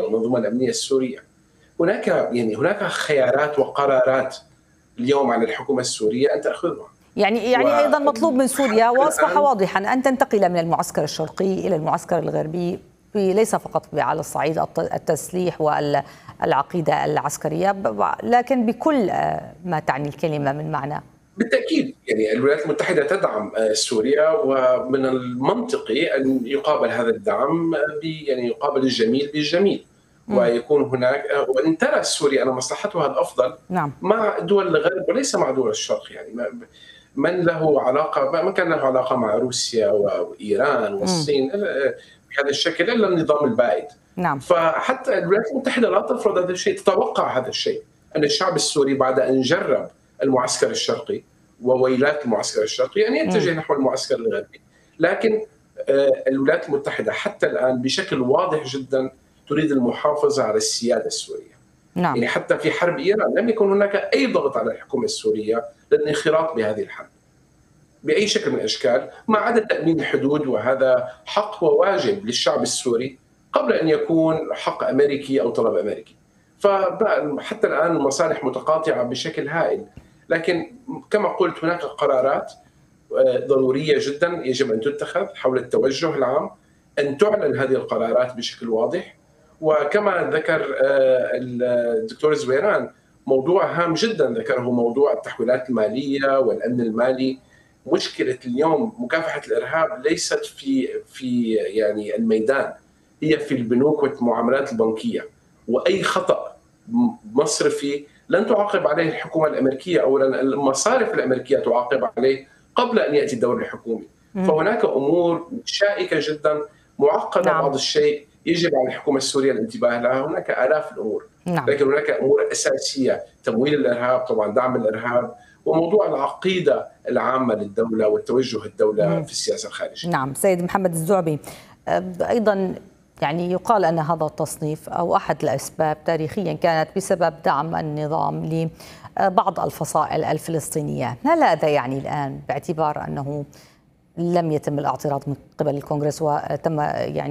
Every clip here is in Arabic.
والمنظومة الأمنية السورية. هناك خيارات وقرارات اليوم على الحكومة السورية أن تأخذها. يعني أيضا مطلوب من سوريا، وأصبح واضحا، أن تنتقل من المعسكر الشرقي إلى المعسكر الغربي، ليس فقط على الصعيد التسليح والعقيدة العسكرية، لكن بكل ما تعني الكلمة من معنى. بالتأكيد الولايات المتحدة تدعم سوريا، ومن المنطقي أن يقابل هذا الدعم يقابل الجميل بالجميل، ويكون هناك، وإن ترى سوريا أن مصلحتها الأفضل مع دول الغرب وليس مع دول الشرق. من كان له علاقة مع روسيا وإيران والصين بهذا الشكل إلا النظام البائد. فحتى الولايات المتحدة لا تفرض هذا الشيء، تتوقع هذا الشيء، أن الشعب السوري بعد أن جرب المعسكر الشرقي وويلات المعسكر الشرقي أن يتجه نحو المعسكر الغربي. لكن الولايات المتحدة حتى الآن بشكل واضح جدا تريد المحافظة على السيادة السورية. حتى في حرب إيران لم يكن هناك أي ضغط على الحكومة السورية للانخراط بهذه الحرب بأي شكل من الأشكال، ما عدا تأمين الحدود، وهذا حق وواجب للشعب السوري قبل أن يكون حق أمريكي أو طلب أمريكي. فحتى الآن المصالح متقاطعة بشكل هائل، لكن كما قلت هناك قرارات ضرورية جدا يجب أن تتخذ حول التوجه العام، أن تعلن هذه القرارات بشكل واضح. وكما ذكر الدكتور زويران موضوع هام جدا ذكره، موضوع التحويلات المالية والأمن المالي. مشكلة اليوم مكافحة الإرهاب ليست في الميدان، هي في البنوك والمعاملات البنكية، وأي خطأ مصرفي لن تعاقب عليه الحكومة الأمريكية، أو المصارف الأمريكية تعاقب عليه قبل أن يأتي الدور الحكومي. فهناك أمور شائكة جدا معقدة بعض الشيء يجب على الحكومة السورية الانتباه لها. هناك آلاف الأمور، لكن هناك أمور أساسية، تمويل الإرهاب، طبعا دعم الإرهاب، وموضوع العقيدة العامة للدولة والتوجه الدولة في السياسة الخارجية. سيد محمد الزعبي، أيضا يقال أن هذا التصنيف أو أحد الأسباب تاريخيا كانت بسبب دعم النظام لبعض الفصائل الفلسطينية. هل هذا الآن باعتبار أنه لم يتم الاعتراض من قبل الكونغرس وتم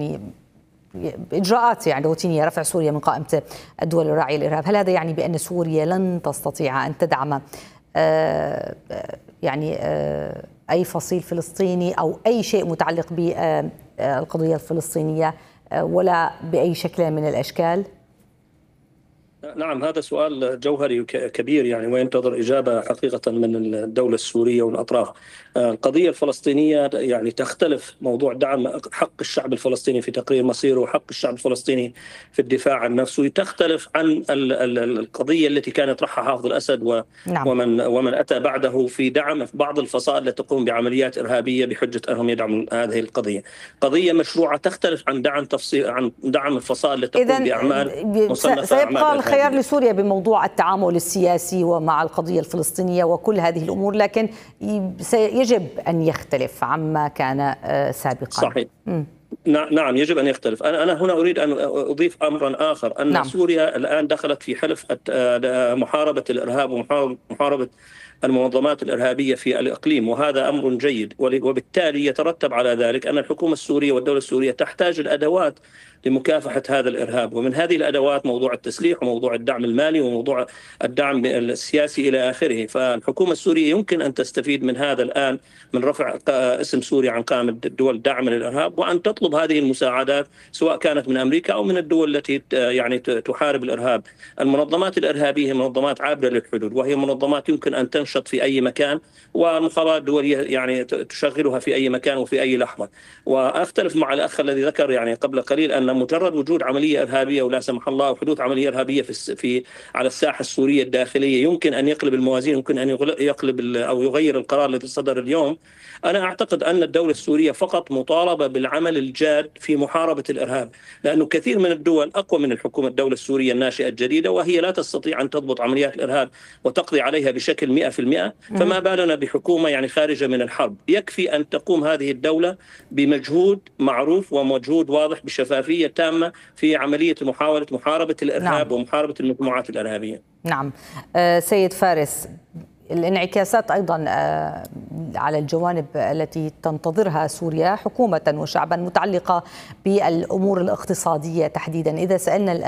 إجراءات روتينية رفع سوريا من قائمة الدول الراعية للإرهاب، هل هذا بأن سوريا لن تستطيع أن تدعم أي فصيل فلسطيني أو أي شيء متعلق بالقضية الفلسطينية ولا بأي شكل من الأشكال؟ نعم، هذا سؤال جوهري كبير وينتظر إجابة حقيقة من الدولة السورية والأطراف. القضية الفلسطينية تختلف، موضوع دعم حق الشعب الفلسطيني في تقرير مصيره وحق الشعب الفلسطيني في الدفاع عن نفسه تختلف عن القضية التي كان يطرحها حافظ الأسد ومن أتى بعده في دعم بعض الفصائل التي تقوم بعمليات إرهابية بحجة أنهم يدعمون هذه القضية. قضية مشروعة تختلف عن دعم الفصائل التي تقوم بأعمال مصنفة. خيار لسوريا بموضوع التعامل السياسي ومع القضية الفلسطينية وكل هذه الأمور، لكن يجب أن يختلف عما كان سابقا. صحيح. نعم، يجب أن يختلف. أنا هنا أريد أن أضيف أمرا آخر، أن سوريا الآن دخلت في حلف محاربة الإرهاب ومحاربة المنظمات الإرهابية في الإقليم، وهذا أمر جيد، وبالتالي يترتب على ذلك أن الحكومة السورية والدولة السورية تحتاج الأدوات لمكافحة هذا الإرهاب، ومن هذه الأدوات موضوع التسليح وموضوع الدعم المالي وموضوع الدعم السياسي إلى آخره. فالحكومة السورية يمكن أن تستفيد من هذا الآن، من رفع اسم سوريا عن قائمة دول داعمة للإرهاب، وأن تطلب هذه المساعدات سواء كانت من أمريكا أو من الدول التي تحارب الإرهاب. المنظمات الإرهابية منظمات عابرة للحدود، وهي منظمات يمكن أن تنشط في أي مكان، والمخابرات الدولية تشغلها في أي مكان وفي أي لحظة. وأختلف مع الأخ الذي ذكر قبل قليل أن مجرد وجود عملية إرهابية ولا سمح الله أو حدوث عملية إرهابية على الساحة السورية الداخلية يمكن أن يقلب الموازين، يمكن أن يقلب أو يغير القرار الذي صدر اليوم. أنا أعتقد أن الدولة السورية فقط مطالبة بالعمل الجاد في محاربة الإرهاب، لأنه كثير من الدول أقوى من الدولة السورية الناشئة الجديدة، وهي لا تستطيع أن تضبط عمليات الإرهاب وتقضي عليها بشكل 100%، فما بالنا بحكومة خارجة من الحرب. يكفي أن تقوم هذه الدولة بمجهود معروف ومجهود واضح بشفافية تامة في عملية محاربة الإرهاب ومحاربة المجموعات الإرهابية. نعم. سيد فارس، الانعكاسات أيضا على الجوانب التي تنتظرها سوريا حكومة وشعبا متعلقة بالأمور الاقتصادية تحديدا، إذا سألنا